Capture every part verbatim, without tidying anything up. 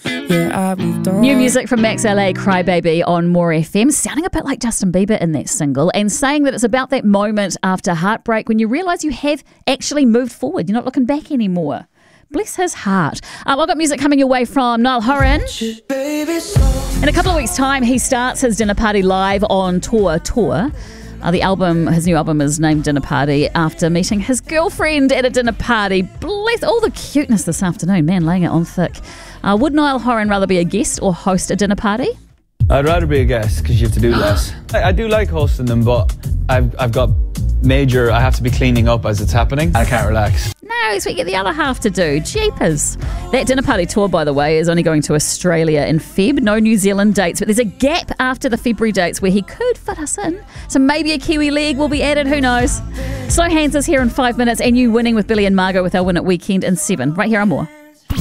Yeah, I moved on. New music from Max L A, Crybaby on More F M, sounding a bit like Justin Bieber in that single and saying that it's about that moment after heartbreak when you realise you have actually moved forward. You're not looking back anymore. Bless his heart. Um, I've got music coming your way from Niall Horan. In a couple of weeks' time, he starts his Dinner Party Live on Tour Tour. Uh, the album, his new album is named Dinner Party after meeting his girlfriend at a dinner party. Bless all the cuteness this afternoon. Man, laying it on thick. Uh, would Niall Horan rather be a guest or host a dinner party? I'd rather be a guest because you have to do less. I, I do like hosting them, but I've, I've got major, I have to be cleaning up as it's happening. I can't relax. No, it's what you get the other half to do. Jeepers. That dinner party tour, by the way, is only going to Australia in Feb. No New Zealand dates, but there's a gap after the February dates where he could fit us in. So maybe a Kiwi leg will be added, who knows. Slow Hands is here in five minutes and you winning with Billy and Margot with our Win at Weekend in seven. Right here on More.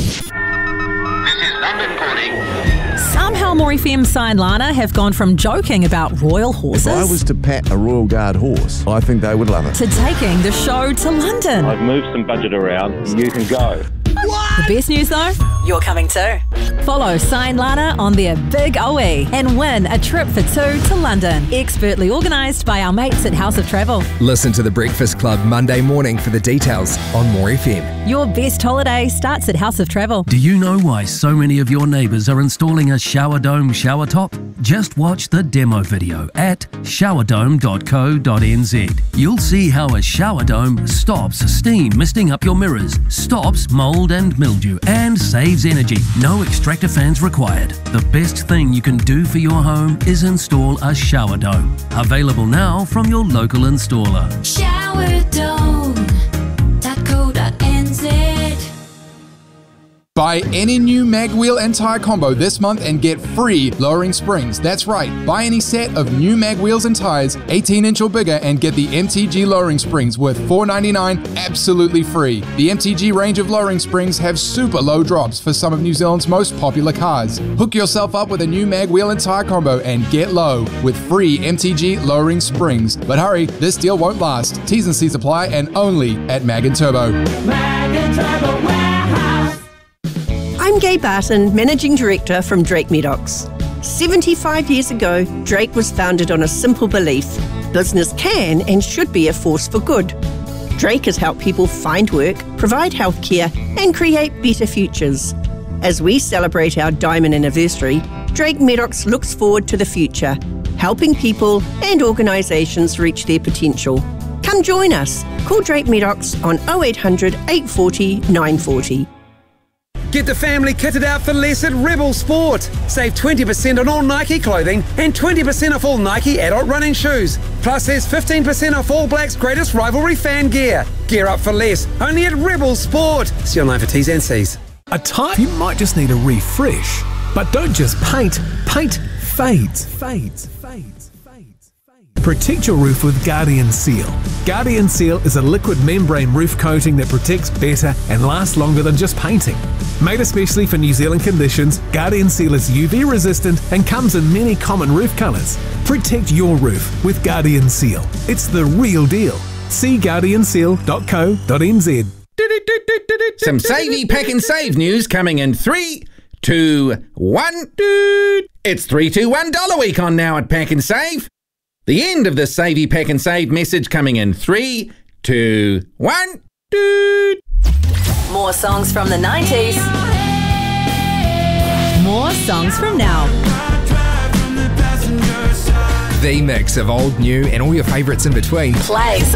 Somehow More F M Si and Lana have gone from joking about royal horses If I was to pat a Royal Guard horse, I think they would love it. to taking the show to London. I've moved some budget around. You can go. The best news though, you're coming too. Follow Si and Lana on their Big O E and win a trip for two to London. Expertly organised by our mates at House of Travel. Listen to The Breakfast Club Monday morning for the details on More F M. Your best holiday starts at House of Travel. Do you know why so many of your neighbours are installing a shower dome shower top? Just watch the demo video at shower dome dot co dot n z. You'll see how a shower dome stops steam misting up your mirrors, stops mould and mildew, and saves energy. No extractor fans required. The best thing you can do for your home is install a shower dome. Available now from your local installer. shower dome dot co dot n z. Buy any new mag wheel and tyre combo this month and get free lowering springs. That's right, buy any set of new mag wheels and tyres, eighteen inch or bigger, and get the M T G lowering springs worth four ninety-nine absolutely free. The M T G range of lowering springs have super low drops for some of New Zealand's most popular cars. Hook yourself up with a new mag wheel and tyre combo and get low with free M T G lowering springs. But hurry, this deal won't last. T's and C's apply and only at Mag and Turbo. Mag and Turbo Warehouse. I'm Gay Barton, Managing Director from Drake Medocs. seventy-five years ago, Drake was founded on a simple belief: business can and should be a force for good. Drake has helped people find work, provide healthcare, and create better futures. As we celebrate our diamond anniversary, Drake Medocs looks forward to the future, helping people and organisations reach their potential. Come join us. Call Drake Medocs on oh eight hundred, eight four oh, nine four oh. Get the family kitted out for less at Rebel Sport. Save twenty percent on all Nike clothing and twenty percent off all Nike adult running shoes. Plus there's fifteen percent off All Blacks' greatest rivalry fan gear. Gear up for less, only at Rebel Sport. See online for T's and C's. A tyre you might just need a refresh. But don't just paint. Paint fades, fades, fades, fades, fades. Protect your roof with Guardian Seal. Guardian Seal is a liquid membrane roof coating that protects better and lasts longer than just painting. Made especially for New Zealand conditions, Guardian Seal is U V resistant and comes in many common roof colours. Protect your roof with Guardian Seal. It's the real deal. See guardian seal dot co dot n z. Some Savey Pack and Save news coming in three, two, one. It's three two one Dollar Week on now at Pack and Save. The end of the Savey Pack and Save message coming in three, two, one. More songs from the nineties. More songs from now. The mix of old, new, and all your favourites in between. Plays